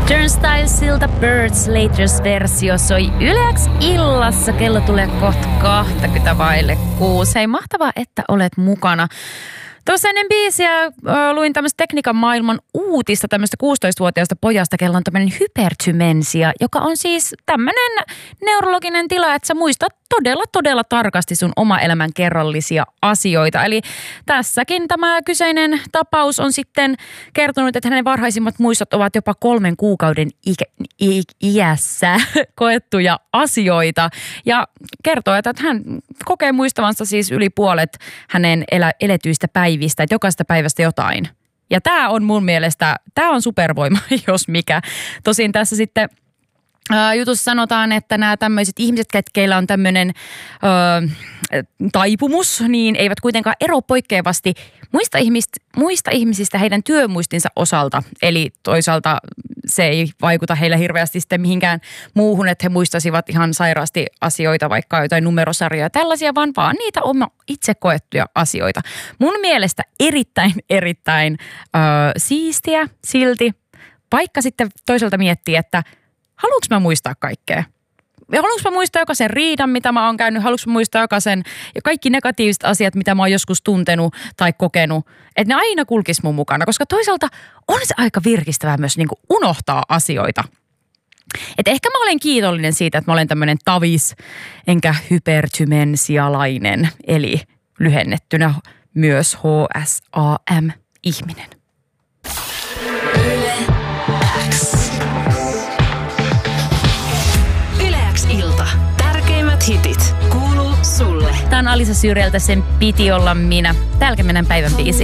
Turnstilesilta Birds Laters-versio soi Yle X illassa. Kello tulee kohta 6:20. Hei, mahtavaa, että olet mukana. Tuossa ennen biisiä luin tämmöistä tekniikan maailman uutista tämmöistä 16-vuotiaasta pojasta, kello on tämmöinen hypertymensia, joka on siis tämmöinen neurologinen tila, että sä muistat todella tarkasti sun oma elämän kerrallisia asioita. Eli tässäkin tämä kyseinen tapaus on sitten kertonut, että hänen varhaisimmat muistot ovat jopa 3 kuukauden iässä koettuja asioita. Ja kertoo, että hän kokee muistavansa siis yli puolet hänen eletyistä päivistä, että jokaista päivästä jotain. Ja tämä on mun mielestä, tämä on supervoima, jos mikä. Tosin tässä sitten jutussa sanotaan, että nämä tämmöiset ihmiset, keillä on tämmöinen taipumus, niin eivät kuitenkaan ero poikkeavasti muista ihmisistä heidän työmuistinsa osalta. Eli toisaalta se ei vaikuta heillä hirveästi sitten mihinkään muuhun, että he muistaisivat ihan sairaasti asioita, vaikka jotain numerosarjoja tällaisia, vaan niitä itse koettuja asioita. Mun mielestä erittäin siistiä silti, vaikka sitten toisaalta miettii, että haluanko mä muistaa kaikkea? Haluanko mä muistaa jokaisen riidan, mitä mä oon käynyt? Haluanko mä muistaa jokaisen ja kaikki negatiiviset asiat, mitä mä oon joskus tuntenut tai kokenut? Että ne aina kulkis mun mukana, koska toisaalta on se aika virkistävää myös niin kuin unohtaa asioita. Että ehkä mä olen kiitollinen siitä, että mä olen tämmöinen tavis enkä hypertymensialainen, eli lyhennettynä myös HSAM-ihminen. Ilta. Tärkeimmät hitit kuuluu sulle. Tämä on Alisa Syrjältä, sen piti olla minä. Täälläkin mennään päivän biisi.